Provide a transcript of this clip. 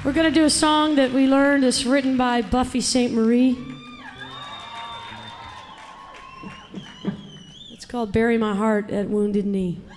We're going to do a song that we learned is written by Buffy Sainte-Marie. It's called Bury My Heart at Wounded Knee.